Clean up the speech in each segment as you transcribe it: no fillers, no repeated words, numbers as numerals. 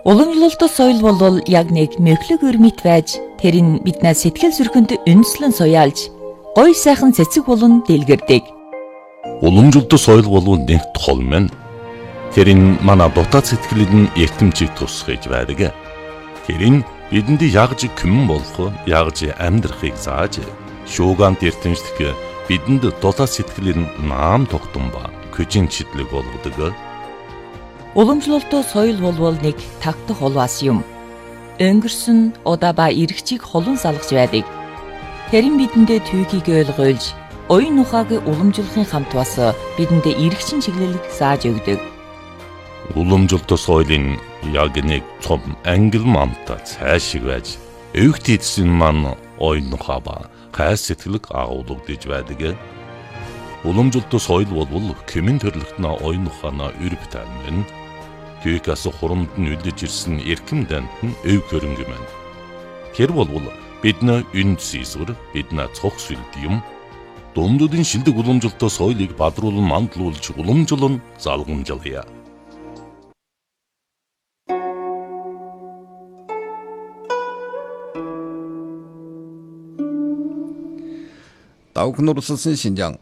Уламжлалт соёл бол яг нэг мөглөг өрмөт байж тэрийг биднээс сэтгэл зүрхэнд үндэслэн суяалж гоё сайхан цэцэг болон дэлгэрдэг. Уламжлалт соёл бол нэг тол мэн. Тэрийг манай дотоод сэтгэлд эртэмжийг тусгаж байдаг. Тэрийг бидэнд ягж күмэн болох, ягж амьдрахыг зааж, шуугант эртэмжлэх бидэнд дотоод сэтгэлд наам тогтсон ба көжин читлэг болгодог. Уламжлалт соёл бол нэг тагтах улваас юм. Өнгөрсөн удаа ба иргэчийг холон салгаж байдаг. Тэрийн бидэндээ түүхийг ойлгуулж, оюун ухааг уламжлахын хамт бас бидэндээ иргэчин чиглэлийг зааж өгдөг. Уламжлалт соёлын яг нэг том ангил мамтай цаашиг байж, өвгт эдсэн маань оюун ухаа ба хайр сэтгэлэг агуулгадж байдаг. Уламжлалт соёл бол кемэн төрлөختнө оюун ухаанаа өрөв таймэн. Түүхээс хурамд нь үлдэж ирсэн эрхэм дант нь өв хөрөнгө мэн. Тэр бол бидний үнд сийсвэр, бидний цог сүлд юм. Дундуудын шилдэг уламжлалт соёлыг бадруулан мандлуулж уламжлан залгамжлая. 다우크노르 쓴 신장.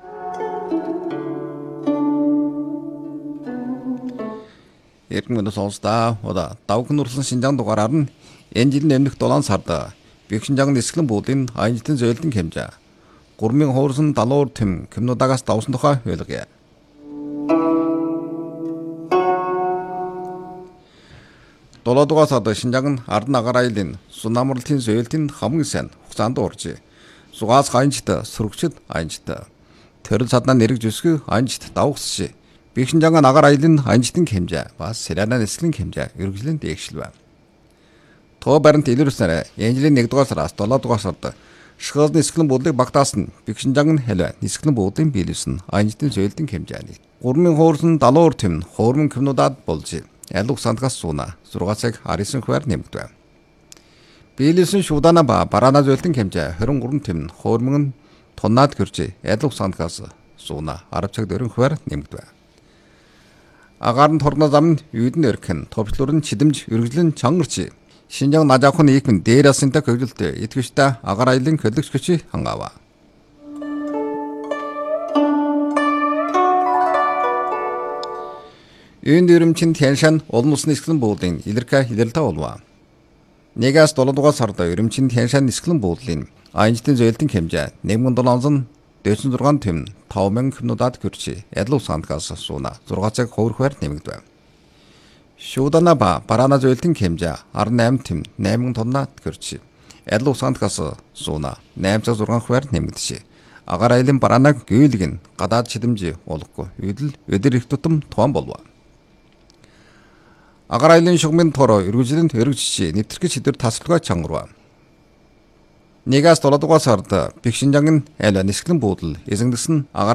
Эргэмгэнэ сонсдаа удаа давхнуурсан шинжаан дугаараар нь энэ жилийн өмнөх 7 сард Бэкшинжаан нисгэлэн буудлын аянжтын зөөлтөн хэмжээ 3000 хуурсан далуур тэм кимнуудагаас давсан тухай ойлгоё. Долоодугаар сард Шинжаан ард нагаар айлын сунамралтын зөөлтийн хамгийн сайн хугацаанд орж сугаас аянжт сөрөгчд аянжт төрөл саднаа нэрэг зүсгë аянжт давхсши Бэкшинжаан нагаар айлын аянжтын хэмжээ бас Сэлана нисгэлэн хэмжээ үргэлжлэн дээгшил байна. Тоо баримт илэрснээр энэ жилийн 1-р сараас 7-р сард шхоос нисгэлэн буудлыг багтаасан Бэкшинжаан хэлвэ нисгэлэн буудлын биелүүлсэн аянжтын зөөлтийн хэмжээний 3000 хуурсан далуур тэм хуурман кимнуудад болж ялуг сандгаас сууна 6 цаг 19 хувиар нэмэгдэв. Биелүүлсэн шуудана ба бараана зөөлтийн хэмжээ 23 тэм хуурман тоннад гэрж ялуг сандгаас сууна 10 цаг 40 хувиар нэмэгдэв. Агаарын торно зам юудын өркөн товчлуурын чидэмж үргэлжлэн чангарч Шинжаан najaakhны ийхмэн дээрасынта көглөлтө итгэвчтэй агаар айлын хөдөлгч хүчи хангаава. Энд өрөмчин Тяншан улам усны нисгэлэн буудлын илэрхэ илэрлээ болов. 1-аас 7-р сард өрөмчин Тяншан нисгэлэн буудлын аянжтын зөөлтийн хэмжээ 1746 тэм 5000 кимнуудад гэрч ялуг сандгаас сууна 6 цаг хувиар нэмэгдэв. Шуудана ба бараана зөөлтийн хэмжээ 18 тэм 8000 тоннад гэрч ялуг сандгаас сууна 8 цаг 6 хувиар нэмэгдэв. Агаар айлын бараанаг гүйлгэн гадаад чидэмж олохгүй үдэл өдөр их тутам тоон болов. Агаар айлын шугмын торо үргэлжлэн өргөжч нэвтрэх шидэвэр тасалгаа чангарв. 1-аас 7-р сард Бэкшинжаан айлын нисгэлэн буудал эзэнгдсэн агаар